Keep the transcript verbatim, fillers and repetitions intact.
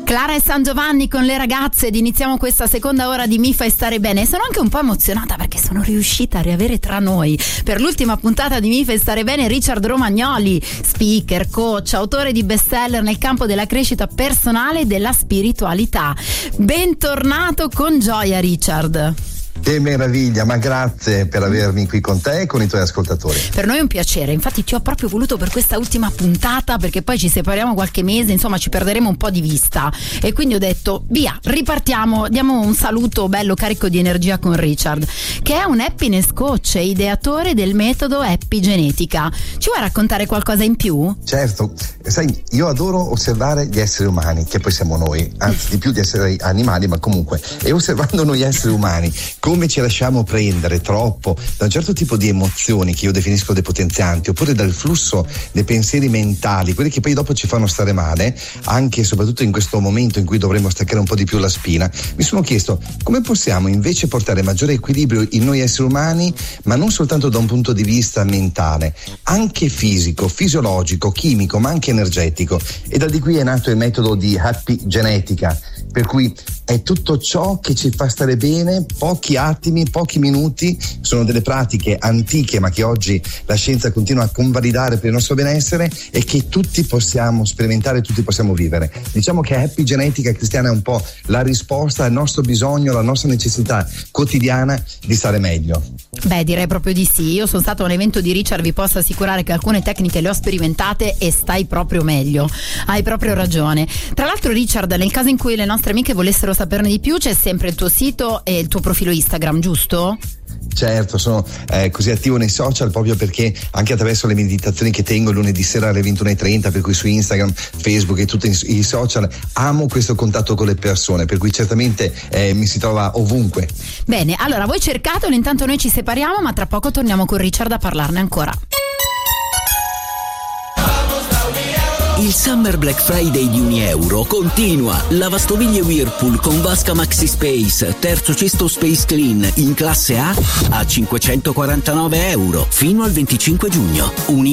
Clara e San Giovanni con le ragazze ed iniziamo questa seconda ora di Mi fai stare bene. Sono anche un po' emozionata perché sono riuscita a riavere tra noi per l'ultima puntata di Mi fai stare bene Richard Romagnoli, speaker, coach, autore di bestseller nel campo della crescita personale e della spiritualità. Bentornato con gioia, Richard. Che meraviglia, ma grazie per avermi qui con te e con i tuoi ascoltatori. Per noi è un piacere, infatti ti ho proprio voluto per questa ultima puntata perché poi ci separiamo qualche mese, insomma ci perderemo un po' di vista e quindi ho detto via, ripartiamo, diamo un saluto bello carico di energia con Richard, che è un happiness coach e ideatore del metodo Happy Genetica. Ci vuoi raccontare qualcosa in più? Certo, sai, io adoro osservare gli esseri umani, che poi siamo noi, anzi di più di essere animali, ma comunque, e osservando noi esseri umani, come ci lasciamo prendere troppo da un certo tipo di emozioni che io definisco depotenzianti, oppure dal flusso dei pensieri mentali, quelli che poi dopo ci fanno stare male, anche e soprattutto in questo momento in cui dovremmo staccare un po' di più la spina. Mi sono chiesto come possiamo invece portare maggiore equilibrio in noi esseri umani, ma non soltanto da un punto di vista mentale, anche fisico, fisiologico, chimico, ma anche energetico. E da di qui è nato il metodo di Happy Genetica, per cui è tutto ciò che ci fa stare bene, pochi attimi, pochi minuti. Sono delle pratiche antiche ma che oggi la scienza continua a convalidare per il nostro benessere e che tutti possiamo sperimentare, tutti possiamo vivere. Diciamo che Happy Genetica cristiana è un po' la risposta al nostro bisogno, alla nostra necessità quotidiana di stare meglio. Beh, direi proprio di sì. Io sono stato a un evento di Richard, vi posso assicurare che alcune tecniche le ho sperimentate e stai proprio meglio, hai proprio ragione. Tra l'altro, Richard, nel caso in cui le nostre amiche volessero saperne di più, c'è sempre il tuo sito e il tuo profilo Instagram, giusto? Certo, sono eh, così attivo nei social proprio perché anche attraverso le meditazioni che tengo lunedì sera alle ventuno e trenta, per cui su Instagram, Facebook e tutti i social, amo questo contatto con le persone, per cui certamente eh, mi si trova ovunque. Bene, allora voi cercatelo, intanto noi ci separiamo, ma tra poco torniamo con Richard a parlarne ancora. Il Summer Black Friday di Unieuro continua. Lavastoviglie Whirlpool con vasca Maxi Space, terzo cesto Space Clean in classe A a cinquecentoquarantanove euro fino al venticinque giugno. Uni-